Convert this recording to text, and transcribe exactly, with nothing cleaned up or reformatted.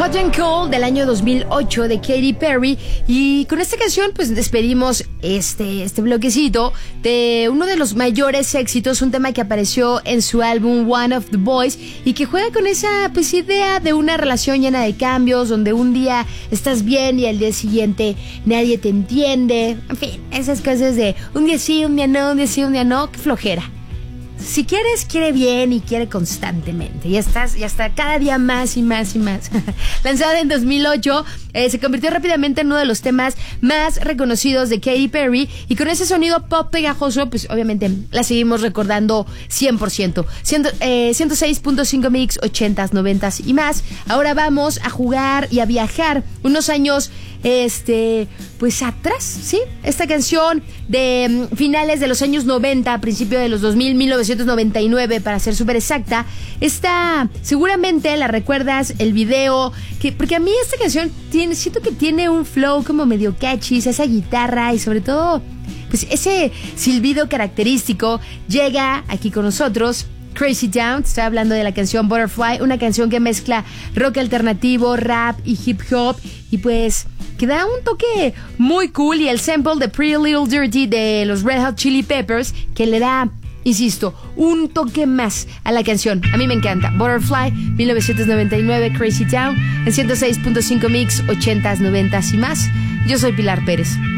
Hot and Cold del año dos mil ocho de Katy Perry, y con esta canción pues despedimos este, este bloquecito de uno de los mayores éxitos, un tema que apareció en su álbum One of the Boys y que juega con esa pues idea de una relación llena de cambios, donde un día estás bien y al día siguiente nadie te entiende, en fin, esas cosas de un día sí, un día no, un día sí, un día no, qué flojera. Si quieres, quiere bien y quiere constantemente. Ya estás, ya está cada día más y más y más. Lanzada en dos mil ocho, eh, se convirtió rápidamente en uno de los temas más reconocidos de Katy Perry, y con ese sonido pop pegajoso, pues obviamente la seguimos recordando cien por ciento. ciento, eh, ciento seis punto cinco mix, ochentas, noventas y más. Ahora vamos a jugar y a viajar unos años este pues atrás, ¿sí? Esta canción de um, finales de los años noventa, principio de los dos mil, mil novecientos noventa y nueve para ser súper exacta. Esta seguramente la recuerdas, el video, que, porque a mí esta canción tiene, siento que tiene un flow como medio catchy, esa guitarra y sobre todo pues ese silbido característico. Llega aquí con nosotros Crazy Town. Estoy hablando de la canción Butterfly, una canción que mezcla rock alternativo, rap y hip hop, y pues que da un toque muy cool, y el sample de Pretty Little Dirty de los Red Hot Chili Peppers que le da, insisto, un toque más a la canción. A mí me encanta. Butterfly, mil novecientos noventa y nueve, Crazy Town, en ciento seis punto cinco mix, ochentas, noventas y más. Yo soy Pilar Pérez.